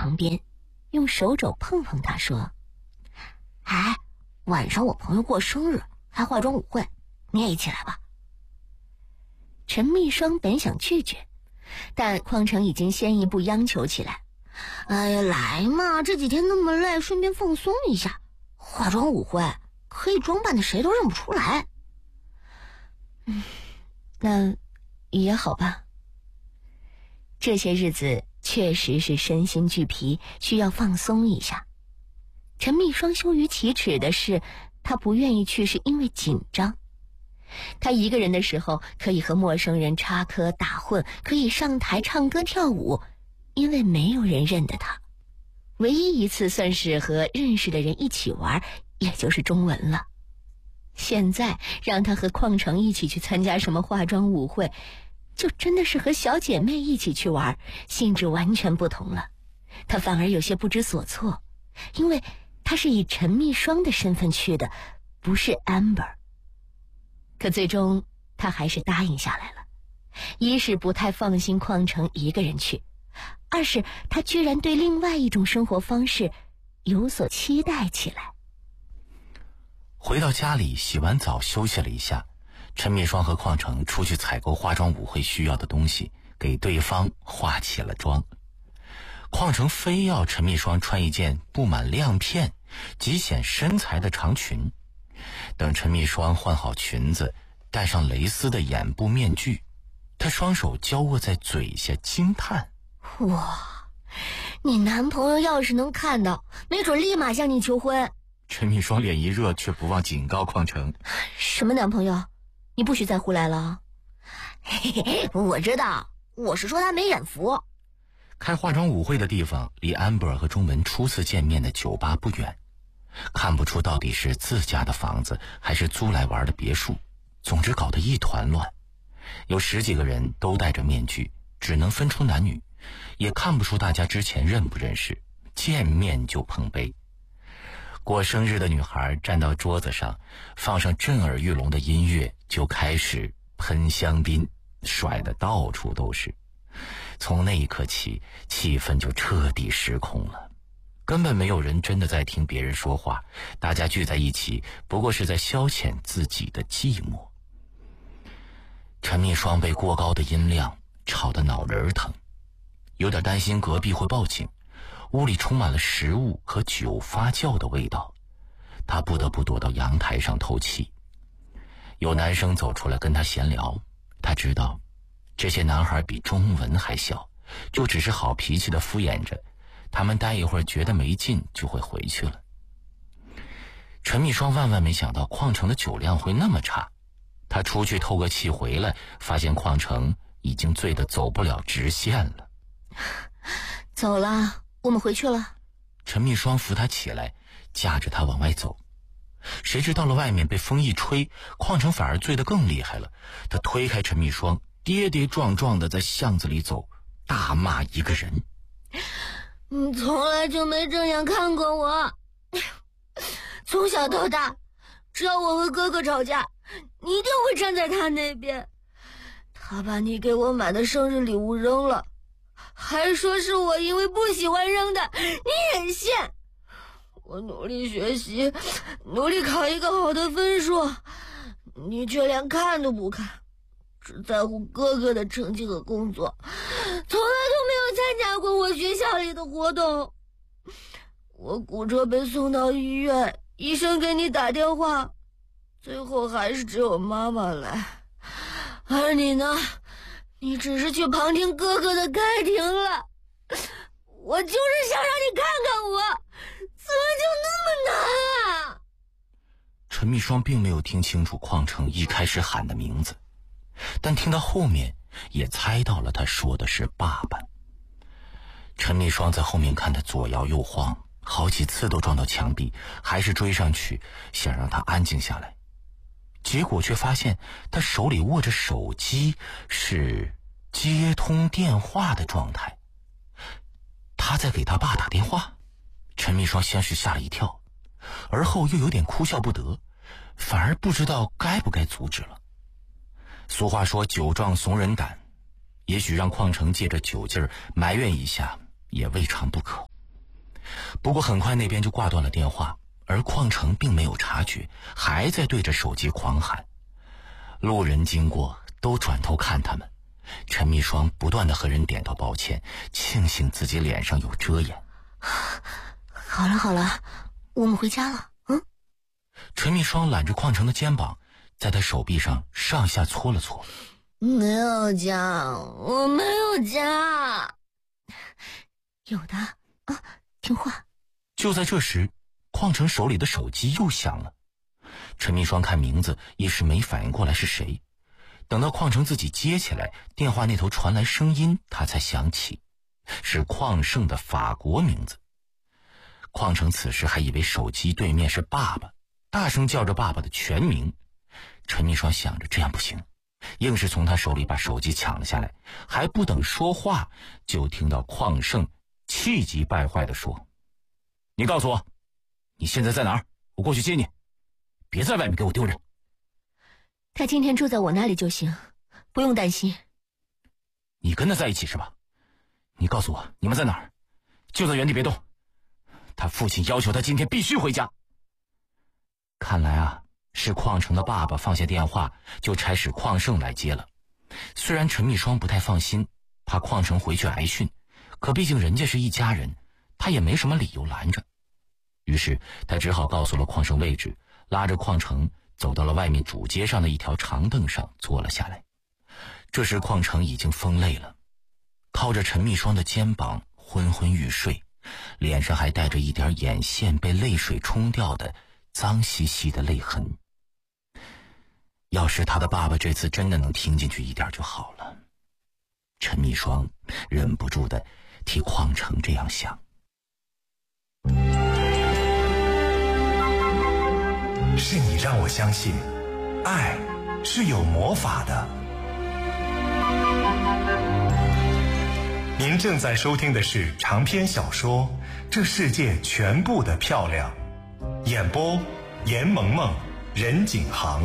旁边，用手肘碰碰他，说：“哎，晚上我朋友过生日，还化妆舞会，你也一起来吧。”陈蜜霜本想拒绝，但邝城已经先一步央求起来：“哎呀，来嘛，这几天那么累，顺便放松一下。化妆舞会可以装扮的谁都认不出来。”那也好吧。这些日子确实是身心俱疲，需要放松一下。陈蜜霜羞于启齿的是，她不愿意去是因为紧张。她一个人的时候可以和陌生人插科打诨，可以上台唱歌跳舞，因为没有人认得她。唯一一次算是和认识的人一起玩，也就是中文了。现在让她和邝城一起去参加什么化妆舞会，就真的是和小姐妹一起去玩，性质完全不同了。她反而有些不知所措，因为她是以陈蜜霜的身份去的，不是 Amber。 可最终她还是答应下来了。一是不太放心邝城一个人去，二是她居然对另外一种生活方式有所期待起来。 回到家里，洗完澡休息了一下，陈蜜霜和邝城出去采购化妆舞会需要的东西，给对方化起了妆。邝城非要陈蜜霜穿一件布满亮片、极显身材的长裙。等陈蜜霜换好裙子，戴上蕾丝的眼部面具，她双手交握在嘴下惊叹：“ 哇，你男朋友要是能看到，没准立马向你求婚。” 陈蜜霜脸一热，却不忘警告邝城：“ 什么男朋友？你不许再胡来了。”“嘿嘿嘿，我知道，我是说他没眼福。” 开化妆舞会的地方离安博尔和钟文初次见面的酒吧不远，看不出到底是自家的房子还是租来玩的别墅，总之搞得一团乱。有10几个人都戴着面具，只能分出男女，也看不出大家之前认不认识，见面就碰杯。过生日的女孩站到桌子上，放上震耳欲聋的音乐，就开始喷香槟，甩得到处都是。从那一刻起，气氛就彻底失控了，根本没有人真的在听别人说话，大家聚在一起不过是在消遣自己的寂寞。陈蜜霜被过高的音量吵得脑仁疼，有点担心隔壁会报警，屋里充满了食物和酒发酵的味道，她不得不躲到阳台上透气。有男生走出来跟她闲聊，她知道这些男孩比钟文还小，就只是好脾气的敷衍着，他们待一会儿觉得没劲就会回去了。陈蜜霜万万没想到邝城的酒量会那么差，他出去透个气回来，发现邝城已经醉得走不了直线了。 走了，我们回去了。 陈蜜霜扶他起来，架着他往外走。谁知到了外面被风一吹，邝城反而醉得更厉害了，他推开陈蜜霜，跌跌撞撞地在巷子里走，大骂一个人：“ 你从来就没正眼看过我，从小到大，只要我和哥哥吵架，你一定会站在他那边。他把你给我买的生日礼物扔了，还说是我因为不喜欢扔的，你也信？我努力学习，努力考一个好的分数，你却连看都不看，只在乎哥哥的成绩和工作，从来都没有参加过我学校里的活动。我骨折被送到医院，医生给你打电话，最后还是只有妈妈来，而你呢，你只是去旁听哥哥的开庭了。我就是想让你看看我，怎么就那么难啊？” 陈蜜霜并没有听清楚邝城一开始喊的名字，但听到后面也猜到了他说的是爸爸。陈蜜霜在后面看他左摇右晃，好几次都撞到墙壁，还是追上去想让他安静下来，结果却发现他手里握着手机，是接通电话的状态。他在给他爸打电话。陈蜜霜先是吓了一跳，而后又有点哭笑不得，反而不知道该不该阻止了。俗话说酒壮怂人胆，也许让邝城借着酒劲儿埋怨一下也未尝不可。 不过很快那边就挂断了电话，而邝成并没有察觉，还在对着手机狂喊。路人经过都转头看他们，陈密霜不断地和人点头抱歉，庆幸自己脸上有遮掩。 好了好了，我们回家了。 陈密霜揽着邝成的肩膀，在他手臂上上下搓了搓。 没有家，我没有家。有的啊，听话。 就在这时，邝成手里的手机又响了。陈密霜看名字，一时没反应过来是谁。等到邝成自己接起来，电话那头传来声音，他才想起是邝胜的法国名字。邝成此时还以为手机对面是爸爸，大声叫着爸爸的全名。陈密霜想着这样不行，硬是从他手里把手机抢了下来，还不等说话，就听到邝胜气急败坏地说：你告诉我，你现在在哪儿？我过去接你，别在外面给我丢人。 他今天住在我那里就行，不用担心。 你跟他在一起是吧？你告诉我你们在哪儿，就在原地别动。他父亲要求他今天必须回家。看来啊，是邝成的爸爸放下电话，就差使邝胜来接了。虽然陈密霜不太放心，怕邝成回去挨训，可毕竟人家是一家人，他也没什么理由拦着。于是他只好告诉了邝胜位置，拉着邝成走到了外面主街上的一条长凳上坐了下来。这时邝成已经疯累了，靠着陈密霜的肩膀昏昏欲睡，脸上还带着一点眼线被泪水冲掉的脏兮兮的泪痕。要是他的爸爸这次真的能听进去一点就好了。陈密霜忍不住的替邝成这样想。 是你让我相信，爱是有魔法的。您正在收听的是长篇小说《这世界全部的漂亮》，演播严萌萌、任景航。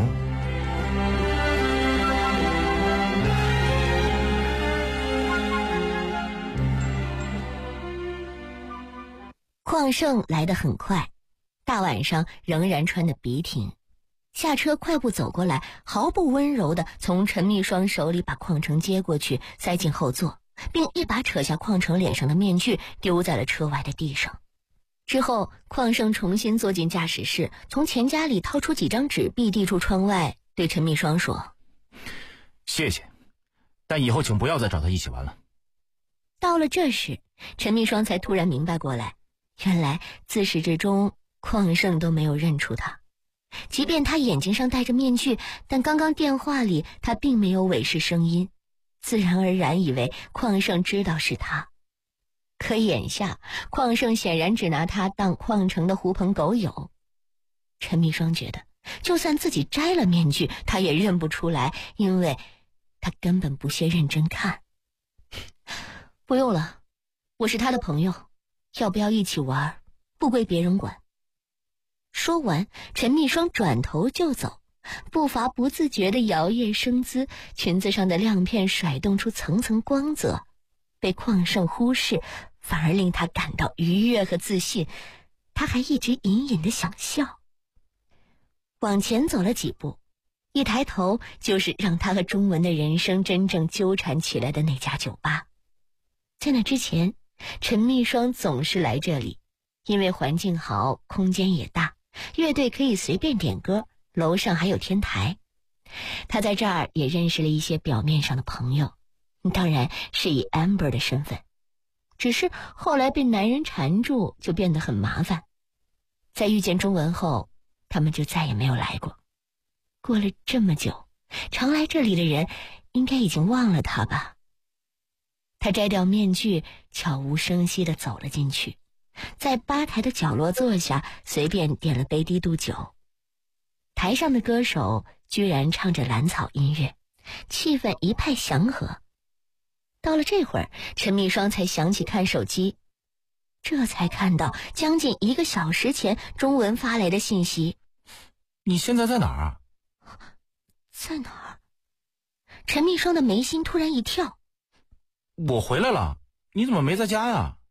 邝胜来得很快，大晚上仍然穿得笔挺，下车快步走过来，毫不温柔地从陈密霜手里把邝成接过去，塞进后座，并一把扯下邝成脸上的面具，丢在了车外的地上。之后邝胜重新坐进驾驶室，从钱夹里掏出几张纸币递出窗外，对陈密霜说： 谢谢，但以后请不要再找他一起玩了。 到了这时，陈密霜才突然明白过来，原来自始至终邝胜都没有认出他。即便他眼睛上戴着面具，但刚刚电话里他并没有伪饰声音，自然而然以为邝胜知道是他。可眼下邝胜显然只拿他当邝成的狐朋狗友。陈密霜觉得就算自己摘了面具，他也认不出来，因为他根本不屑认真看。不用了，我是他的朋友，要不要一起玩不归别人管。说完，陈密霜转头就走，步伐不自觉地摇曳生姿，裙子上的亮片甩动出层层光泽，被邝胜忽视，反而令他感到愉悦和自信。他还一直隐隐地想笑。往前走了几步，一抬头就是让他和中文的人生真正纠缠起来的那家酒吧。在那之前，陈密霜总是来这里，因为环境好，空间也大，乐队可以随便点歌，楼上还有天台。他在这儿也认识了一些表面上的朋友，当然是以 Amber 的身份。只是后来被男人缠住，就变得很麻烦。在遇见中文后，他们就再也没有来过。过了这么久，常来这里的人应该已经忘了他吧。他摘掉面具，悄无声息地走了进去，在吧台的角落坐下，随便点了杯低度酒。台上的歌手居然唱着蓝草音乐，气氛一派祥和。到了这会儿，陈密霜才想起看手机，这才看到将近1个小时前中文发来的信息。 你现在在哪儿啊？ 在哪儿？陈密霜的眉心突然一跳。 我回来了，你怎么没在家呀？